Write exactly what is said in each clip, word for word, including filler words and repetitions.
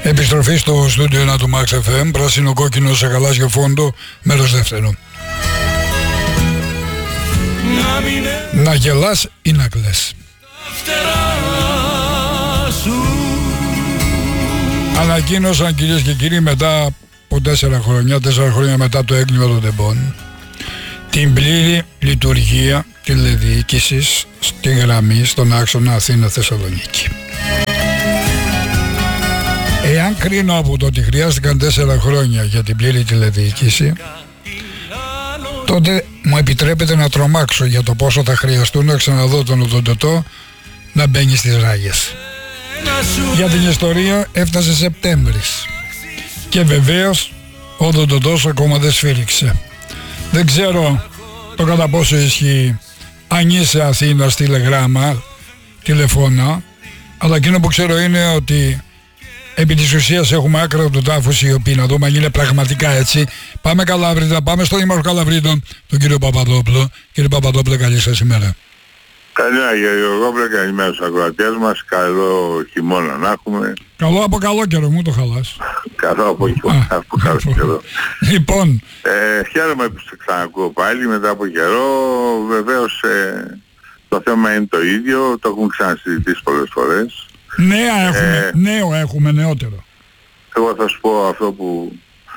Επιστροφή στο στούντιο ένα του Max εφ εμ, πράσινο κόκκινο σε γαλάζιο φόντο, μέρος δεύτερο. Να, να γελάς ή να κλαις. Ανακοίνωσαν, κυρίες και κύριοι, μετά από τέσσερα χρόνια, τέσσερα χρόνια μετά το έγκλημα των τεμπών, την πλήρη λειτουργία τηλεδιοίκησης στη γραμμή στον άξονα Αθήνα-Θεσσαλονίκη. Εάν κρίνω από το ότι χρειάστηκαν τέσσερα χρόνια για την πλήρη τηλεδιοίκηση, τότε μου επιτρέπετε να τρομάξω για το πόσο θα χρειαστούν να ξαναδώ τον οδοντοτό να μπαίνει στις ράγες. Για την ιστορία έφτασε Σεπτέμβρης και βεβαίως ο οδοντοτός ακόμα δεν σφύριξε. Δεν ξέρω το κατά πόσο ισχύει. Αν είσαι Αθήνα, στείλε γράμμα, τηλεφώνα, αλλά εκείνο που ξέρω είναι ότι επί της ουσίας έχουμε άκρα του τάφους οι οποίοι, να δούμε αν είναι πραγματικά έτσι. Πάμε Καλαβρίδα, πάμε στον Δήμαρχο Καλαβρίδων, τον κύριο Παπαδόπουλο. Κύριε Παπαδόπουλο, καλή σας ημέρα. Καλημέρα κύριε Γιωργόπουλε, καλημέρα στους ακροατές μας. Καλό χειμώνα να έχουμε. Καλό από καλό καιρό, μου το χαλάς. Καλό από χειμώνα, από καλό καιρό. Λοιπόν. Ε, χαίρομαι που σε ξανακούω πάλι μετά από καιρό. Βεβαίως ε, το θέμα είναι το ίδιο, το έχουμε ξανασυζητήσει πολλές φορές. Νέα έχουμε, ε, νέο έχουμε, νεότερο. Εγώ θα σου πω αυτό που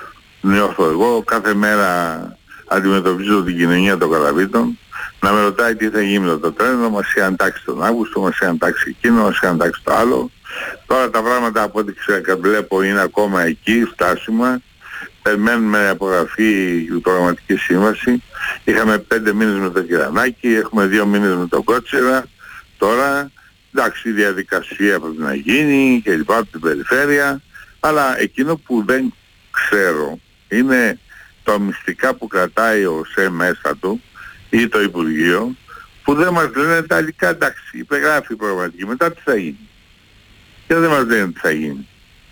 νιώθω εγώ. Κάθε μέρα αντιμετωπίζω την κοινωνία των Καλαβρίτων να με ρωτάει τι θα γίνει με το τρένο, μας είχαν τάξει τον Αύγουστο, μας είχαν τάξει εκείνο, μας είχαν τάξει το άλλο. Τώρα τα πράγματα από ό,τι βλέπω είναι ακόμα εκεί, φτάσιμα. Περιμένουμε απογραφή η προγραμματική σύμβαση. Είχαμε πέντε μήνες με το Κυρανάκι, έχουμε δύο μήνες με τον Κότσιρα. Τώρα, εντάξει, η διαδικασία πρέπει να γίνει και λοιπά από την περιφέρεια. Αλλά εκείνο που δεν ξέρω είναι το μυστικά που κρατάει ο ΣΕ μέσα του ή το Υπουργείο, που δεν μας λένε τα υλικά. Εντάξει, υπεγράφει η προγραμματική, μετά τι θα γίνει. Και δεν μας λένε τι θα γίνει.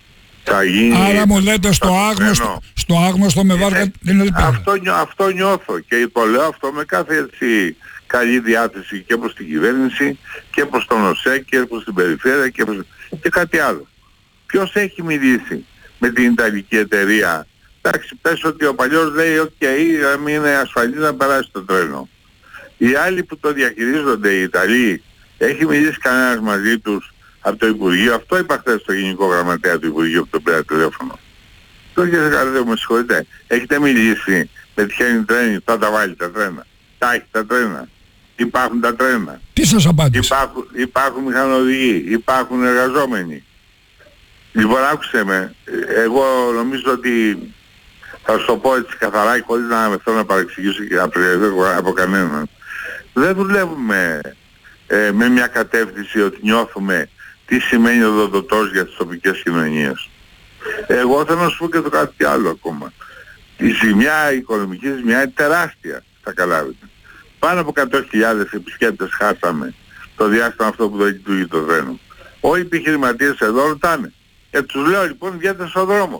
Θα γίνει. Άρα μου λέτε στο άγνωστο, στο άγνωστο με βάρκα την ελπίδα. Αυτό, αυτό νιώθω και το λέω αυτό με κάθε έτσι καλή διάθεση και προς την κυβέρνηση και προς τον ΟΣΕ και προς την περιφέρεια και, προς... και κάτι άλλο. Ποιος έχει μιλήσει με την Ιταλική εταιρεία? Εντάξει, πες ότι ο παλιός λέει οκ, okay, μην είναι ασφαλής να περάσει το τρένο. Οι άλλοι που το διαχειρίζονται, οι Ιταλοί, έχει μιλήσει κανένας μαζί τους από το Υπουργείο? Αυτό είπα χθες στο Γενικό Γραμματέα του Υπουργείου που το πήρα τηλέφωνο. Το κύριε Καρδέο, με συγχωρείτε, έχετε μιλήσει με τυχαίνει τρένη, θα τα βάλει τα τρένα? Τα έχει τα τρένα? Υπάρχουν τα τρένα? Τι σας απάντησε? Υπάρχουν, υπάρχουν μηχανοδηγοί, υπάρχουν εργαζόμενοι. Λοιπόν, άκουσε με, εγώ νομίζω ότι θα σου το πω έτσι καθαρά, χωρίς να με θέλω να παρεξηγήσω και να προηγηθώ από κανέναν. Δεν δουλεύουμε ε, με μια κατεύθυνση ότι νιώθουμε τι σημαίνει ο οδοντοτός για τις τοπικές κοινωνίες. Εγώ θέλω να σου πω και το κάτι άλλο ακόμα. Η ζημιά, η οικονομική ζημιά είναι τεράστια στα Καλάβρητα. Πάνω από εκατό χιλιάδες επισκέπτες χάσαμε το διάστημα αυτό που δεν λειτουργεί το τρένο. Όλοι οι επιχειρηματίες εδώ ρωτάνε. Και τους λέω λοιπόν, βγαίνετε στον δρόμο.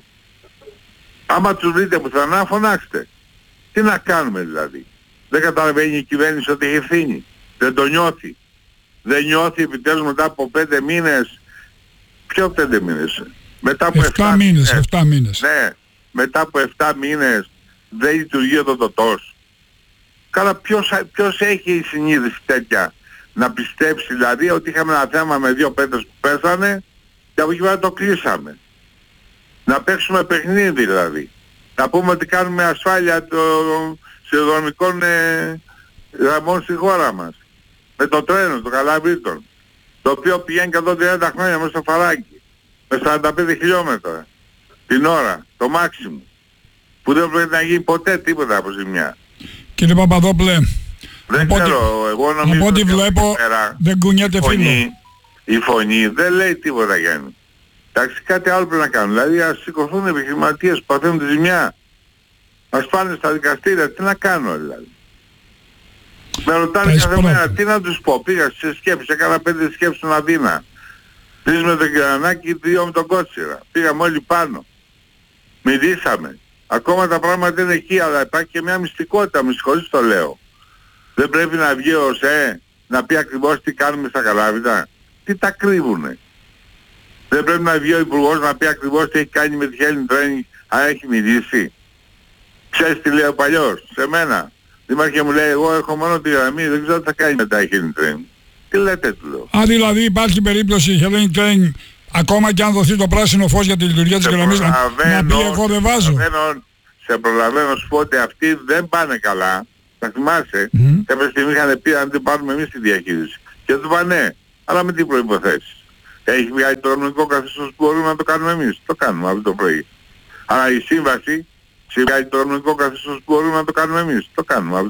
Άμα τους βρείτε πουθενά, φωνάξτε. Τι να κάνουμε δηλαδή? Δεν καταλαβαίνει η κυβέρνηση ότι έχει ευθύνη? Δεν το νιώθει? Δεν νιώθει επιτέλους μετά από πέντε μήνες? Ποιο πέντε μήνες? Μετά από εφτά μήνες, εφτά μήνες. Ναι, μετά από εφτά μήνες δεν λειτουργεί ο οδοντοτός. Καλά, ποιος, ποιος έχει η συνείδηση τέτοια να πιστέψει δηλαδή ότι είχαμε ένα θέμα με δύο πέτρες που πέσανε και από εκεί πέρα το κλείσαμε? Να παίξουμε παιχνίδι δηλαδή. Να πούμε ότι κάνουμε ασφάλεια των σιδηροδρομικών ε, γραμμών στη χώρα μας. Με το τρένο, το Καλαβρίτων, το οποίο πηγαίνει εκατόν τριάντα χρόνια μέσα στο Φαράγγι, με σαράντα πέντε χιλιόμετρα την ώρα, το μάξιμο, που δεν πρέπει να γίνει ποτέ τίποτα από ζημιά. Κύριε Παπαδόπουλε, δεν ξέρω, εγώ νομίζω από ό,τι βλέπω πέρα, δεν κουνιέται φίλο. Η φωνή δεν λέει τίποτα, Γιάννη. Εντάξει, κάτι άλλο πρέπει να κάνουν. Δηλαδή ας σηκωθούν οι επιχειρηματίες που παθαίνουν τη ζημιά. Ας πάνε στα δικαστήρια. Τι να κάνω δηλαδή? Με ρωτάνε κάθε μέρα, τι να τους πω? Πήγα στις σκέψεις, έκανα πέντε σκέψεις στον Αθήνα. Τρεις με τον Κυρανάκη, δύο με τον Κότσιρα. Πήγαμε όλοι πάνω. Μιλήσαμε. Ακόμα τα πράγματα είναι εκεί, αλλά υπάρχει και μια μυστικότητα, με συγχωρείς το λέω. Δεν πρέπει να βγει ο ΣΕ να πει ακριβώς τι κάνουμε στα Καλάβρητα? Τι τα κρύβουνε? Δεν πρέπει να βγει ο Υπουργός να πει ακριβώς τι έχει κάνει με τη Hellenic Training, αν έχει μιλήσει. Ξέρεις τι λέει ο παλιός, σε μένα. Δήμαρχε μου λέει, εγώ έχω μόνο τη γραμμή, δεν ξέρω τι θα κάνει μετά η Hellenic Training. Τι λέτε, του λέω. Αν δηλαδή υπάρχει περίπτωση η Hellenic Training, ακόμα και αν δοθεί το πράσινο φως για τη λειτουργία της γραμμής, να, να πει εγώ δεν βάζω. Σε προλαβαίνω σου πω ότι αυτοί δεν πάνε καλά. Θα θυμάσαι, mm. κάποια στιγμή είχαν πει αν δεν πάρουμε εμείς τη διαχείριση. Και του είπα ναι, αλλά με τι προϋποθέσεις. Έχει βγάλει το νομικό καθεστώς που μπορούμε να το κάνουμε εμείς. Το κάνουμε από το πρωί. Αλλά η σύμβαση, βγάλει το νομικό καθεστώς που μπορούμε να το κάνουμε εμείς. Το κάνουμε.